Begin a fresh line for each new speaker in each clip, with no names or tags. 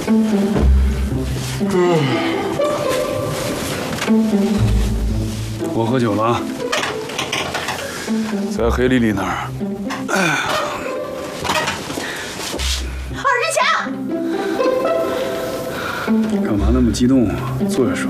我喝酒了，在黑丽丽那儿。
郝志强，
干嘛那么激动啊？坐下说。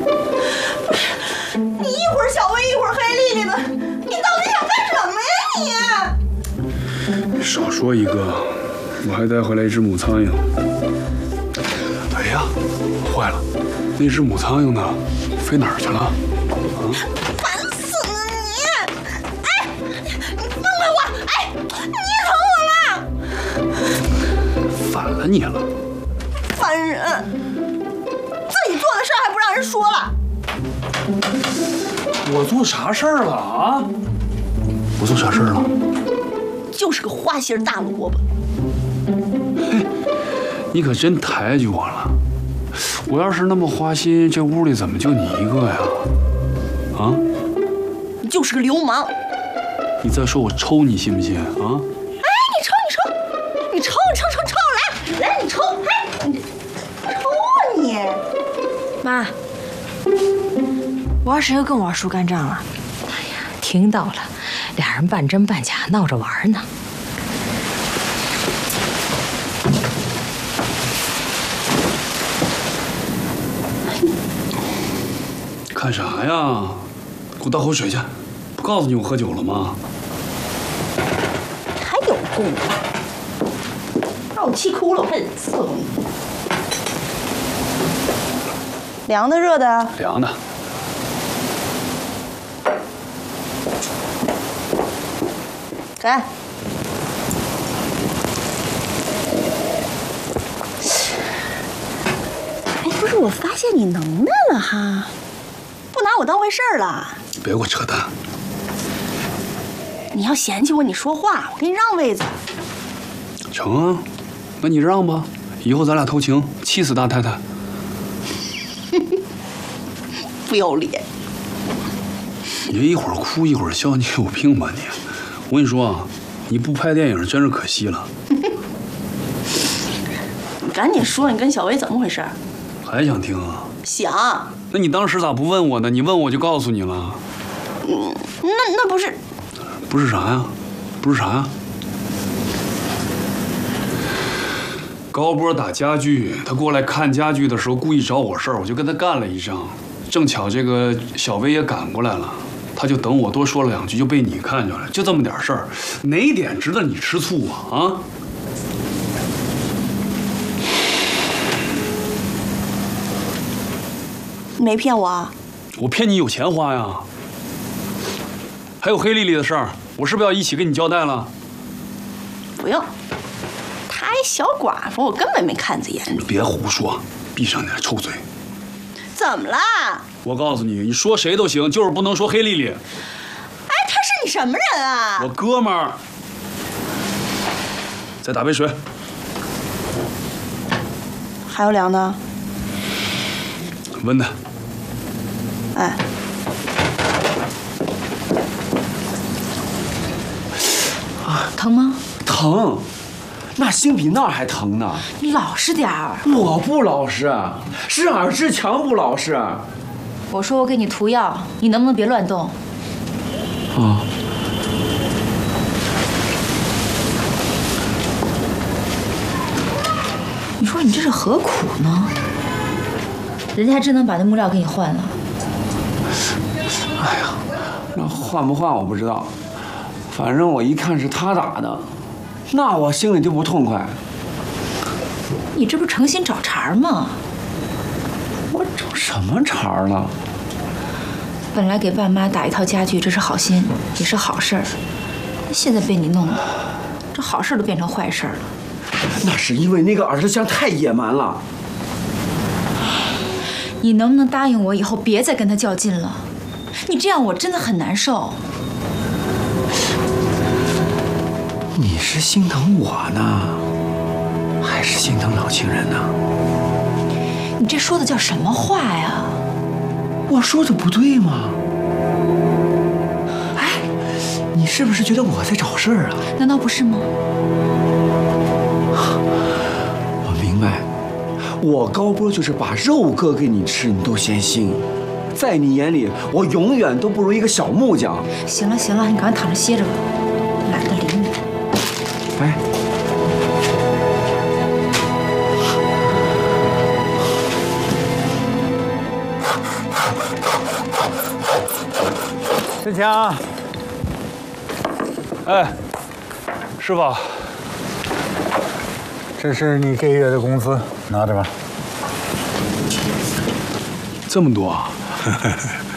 你一会儿小薇，一会儿黑丽丽的，你到底想干什么呀
你少说一个，我还带回来一只母苍蝇。哎呀，坏了，那只母苍蝇呢？飞哪儿去了？啊！
烦死了你！哎，你放开我！哎，你疼我了！
反了你了！
烦人！自己做的事儿还不让人说了。
我做啥事儿了啊？我做啥事儿了？
就是个花心大萝卜。
嘿，你可真抬举我了。我要是那么花心，这屋里怎么就你一个呀？啊？
你就是个流氓！
你再说我抽你信不信啊？
哎，你抽，来，你抽！哎，你抽你！
妈，我二婶又跟我二叔干仗了。
哎呀，听到了，俩人半真半假闹着玩呢。
干啥呀？给我倒口水去！不告诉你我喝酒了吗？
还有功夫，让我气哭了，我还得伺候你。凉的，热的？
凉的。
来。哎，不是，我发现你能耐了哈，不拿我当回事儿了。
别给我扯淡！
你要嫌弃我，你说话，我给你让位子。
成啊，那你让吧，以后咱俩偷情，气死大太太。
不要脸！
你这一会儿哭一会儿笑，你有病吧你？我跟你说啊，你不拍电影真是可惜了。
你赶紧说，你跟小薇怎么回事？
还想听啊？
想。
那你当时咋不问我呢？你问我就告诉你了。
那不是？
不是啥呀？不是啥呀？高波打家具，他过来看家具的时候故意找我事儿，我就跟他干了一仗。正巧这个小薇也赶过来了，他就等我多说了两句，就被你看着了，就这么点事儿，哪点值得你吃醋啊？啊？
你没骗我啊？
我骗你有钱花呀。还有黑丽丽的事儿，我是不是要一起跟你交代了？
不用，她一小寡妇，我根本没看在眼里。
别胡说，闭上你的臭嘴。
怎么了？
我告诉你，你说谁都行，就是不能说黑丽丽。
哎，他是你什么人啊？
我哥们儿。再打杯水。
还有凉的？
温的。
哎。
疼吗？
疼，那心比那儿还疼呢。
你老实点儿。
我不老实，是尔志强不老实。
我说我给你涂药，你能不能别乱动？
啊。
你说你这是何苦呢？人家还真能把那木料给你换了。
哎呀，那换不换我不知道，反正我一看是他打的，那我心里就不痛快。
你这不诚心找茬吗？
我找什么茬了？
本来给爸妈打一套家具，这是好心，也是好事儿。现在被你弄了，这好事都变成坏事了。
那是因为那个尔志强太野蛮了。
你能不能答应我以后别再跟他较劲了？你这样我真的很难受。
你是心疼我呢，还是心疼老情人呢？
你这说的叫什么话呀？
我说的不对吗？哎，你是不是觉得我在找事儿啊？
难道不是吗？
我明白， 我高波就是把肉割给你吃，你都嫌腥。在你眼里，我永远都不如一个小木匠。
行了行了，你赶快躺着歇着吧，懒得理你。
哎，
志强，
哎，师傅，
这是你这月的工资，拿着吧。
这么多啊？